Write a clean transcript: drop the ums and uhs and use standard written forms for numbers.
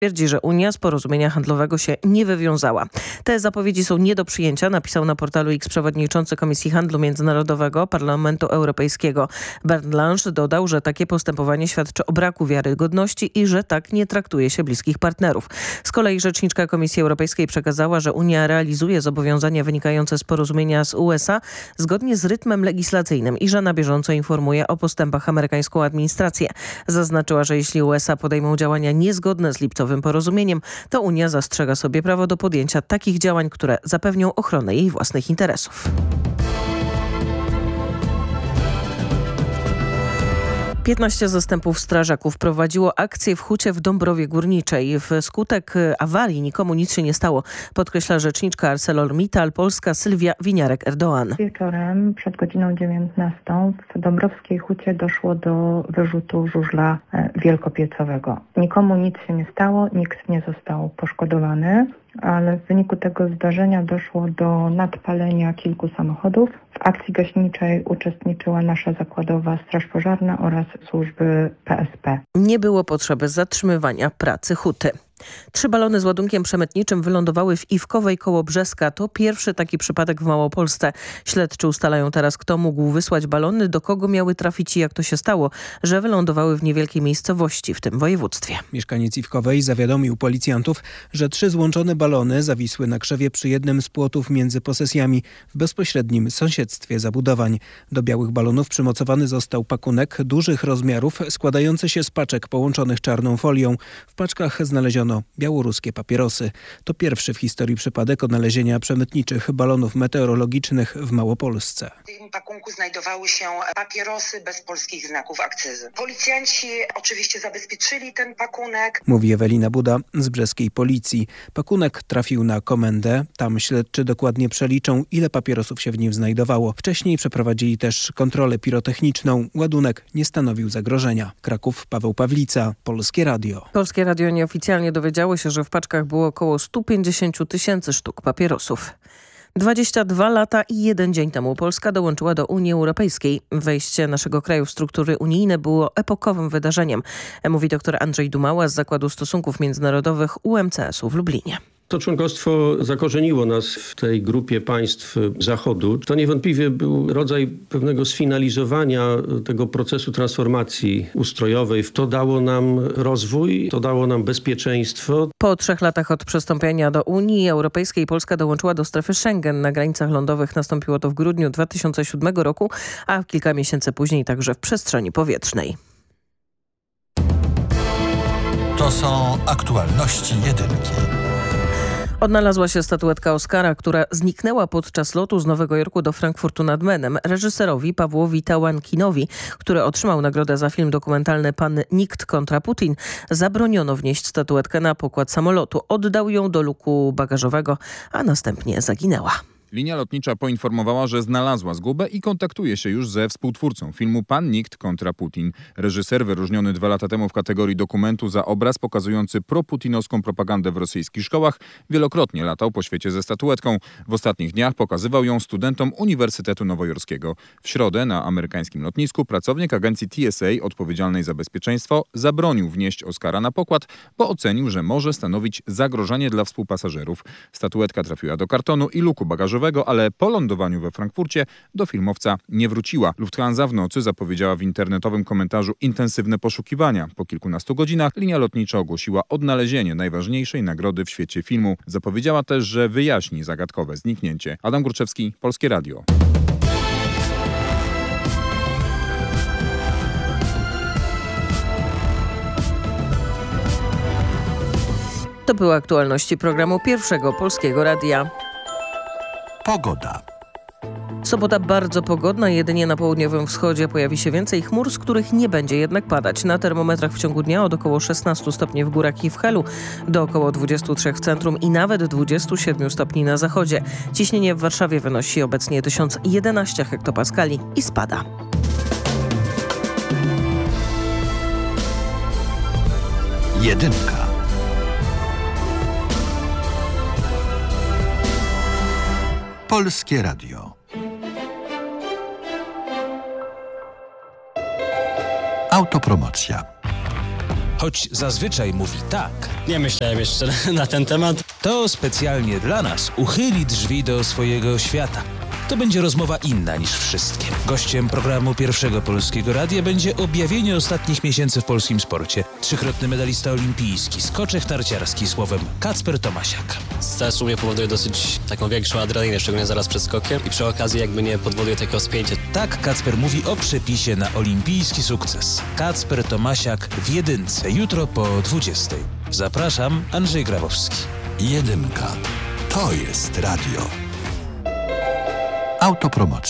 Twierdzi, że Unia z porozumienia handlowego się nie wywiązała. Te zapowiedzi są nie do przyjęcia, napisał na portalu X przewodniczący Komisji Handlu Międzynarodowego Parlamentu Europejskiego. Bernd Lange dodał, że takie postępowanie świadczy o braku wiarygodności i że tak nie traktuje się bliskich partnerów. Z kolei rzeczniczka Komisji Europejskiej przekazała, że Unia realizuje zobowiązania wynikające z porozumienia z USA zgodnie z rytmem legislacyjnym i że na bieżąco informuje o postępach amerykańską administrację. Zaznaczyła, że jeśli USA podejmą działania niezgodne z lipcowym porozumieniem, to Unia zastrzega sobie prawo do podjęcia takich działań, które zapewnią ochronę jej własnych interesów. 15 zastępów strażaków prowadziło akcję w hucie w Dąbrowie Górniczej. Wskutek awarii nikomu nic się nie stało, podkreśla rzeczniczka ArcelorMittal Polska Sylwia Winiarek-Erdoğan. Wieczorem przed godziną 19 w Dąbrowskiej hucie doszło do wyrzutu żużla wielkopiecowego. Nikomu nic się nie stało, nikt nie został poszkodowany, ale w wyniku tego zdarzenia doszło do nadpalenia kilku samochodów. W akcji gaśniczej uczestniczyła nasza zakładowa straż pożarna oraz służby PSP. Nie było potrzeby zatrzymywania pracy huty. 3 balony z ładunkiem przemytniczym wylądowały w Iwkowej koło Brzeska. To pierwszy taki przypadek w Małopolsce. Śledczy ustalają teraz, kto mógł wysłać balony, do kogo miały trafić i jak to się stało, że wylądowały w niewielkiej miejscowości w tym województwie. Mieszkaniec Iwkowej zawiadomił policjantów, że 3 złączone balony zawisły na krzewie przy jednym z płotów między posesjami w bezpośrednim sąsiedztwie zabudowań. Do białych balonów przymocowany został pakunek dużych rozmiarów składający się z paczek połączonych czarną folią. W paczkach znaleziono białoruskie papierosy. To pierwszy w historii przypadek odnalezienia przemytniczych balonów meteorologicznych w Małopolsce. W tym pakunku znajdowały się papierosy bez polskich znaków akcyzy. Policjanci oczywiście zabezpieczyli ten pakunek. Mówi Ewelina Buda z brzeskiej policji. Pakunek trafił na komendę. Tam śledczy dokładnie przeliczą, ile papierosów się w nim znajdowało. Wcześniej przeprowadzili też kontrolę pirotechniczną. Ładunek nie stanowił zagrożenia. Kraków, Paweł Pawlica, Polskie Radio. Polskie Radio nieoficjalnie dowiedziało się, że w paczkach było około 150 000 sztuk papierosów. 22 lata i 1 dzień temu Polska dołączyła do Unii Europejskiej. Wejście naszego kraju w struktury unijne było epokowym wydarzeniem, mówi dr Andrzej Dumała z Zakładu Stosunków Międzynarodowych UMCS-u w Lublinie. To członkostwo zakorzeniło nas w tej grupie państw Zachodu. To niewątpliwie był rodzaj pewnego sfinalizowania tego procesu transformacji ustrojowej. To dało nam rozwój, to dało nam bezpieczeństwo. Po 3 latach od przystąpienia do Unii Europejskiej Polska dołączyła do strefy Schengen. Na granicach lądowych nastąpiło to w grudniu 2007 roku, a kilka miesięcy później także w przestrzeni powietrznej. To są aktualności jedynki. Odnalazła się statuetka Oscara, która zniknęła podczas lotu z Nowego Jorku do Frankfurtu nad Menem. Reżyserowi Pawłowi Tałankinowi, który otrzymał nagrodę za film dokumentalny Pan Nikt kontra Putin, zabroniono wnieść statuetkę na pokład samolotu. Oddał ją do luku bagażowego, a następnie zaginęła. Linia lotnicza poinformowała, że znalazła zgubę i kontaktuje się już ze współtwórcą filmu Pan Nikt kontra Putin. Reżyser wyróżniony 2 lata temu w kategorii dokumentu za obraz pokazujący proputinowską propagandę w rosyjskich szkołach wielokrotnie latał po świecie ze statuetką. W ostatnich dniach pokazywał ją studentom Uniwersytetu Nowojorskiego. W środę na amerykańskim lotnisku pracownik agencji TSA odpowiedzialnej za bezpieczeństwo zabronił wnieść Oscara na pokład, bo ocenił, że może stanowić zagrożenie dla współpasażerów. Statuetka trafiła do kartonu i luku bagażowego, ale po lądowaniu we Frankfurcie do filmowca nie wróciła. Lufthansa w nocy zapowiedziała w internetowym komentarzu intensywne poszukiwania. Po kilkunastu godzinach linia lotnicza ogłosiła odnalezienie najważniejszej nagrody w świecie filmu. Zapowiedziała też, że wyjaśni zagadkowe zniknięcie. Adam Górczewski, Polskie Radio. To były aktualności programu Pierwszego Polskiego Radia. Pogoda. Sobota bardzo pogodna, jedynie na południowym wschodzie pojawi się więcej chmur, z których nie będzie jednak padać. Na termometrach w ciągu dnia od około 16 stopni w górach i w Helu do około 23 w centrum i nawet 27 stopni na zachodzie. Ciśnienie w Warszawie wynosi obecnie 1011 hektopaskali i spada. Jedynka. Polskie Radio. Autopromocja. choć zazwyczaj mówi tak. Nie myślałem jeszcze na ten temat. To specjalnie dla nas uchyli drzwi do swojego świata. To będzie rozmowa inna niż wszystkie. Gościem programu Pierwszego Polskiego Radia będzie objawienie ostatnich miesięcy w polskim sporcie. 3-krotny medalista olimpijski, skoczek narciarski, słowem Kacper Tomasiak. Stres u mnie powoduje dosyć taką większą adrenalinę, szczególnie zaraz przed skokiem i przy okazji jakby nie powoduje takiego spięcia. Tak Kacper mówi o przepisie na olimpijski sukces. Kacper Tomasiak w jedynce, jutro po 20:00. Zapraszam, Andrzej Grabowski. Jedynka. To jest radio. Autopromocja.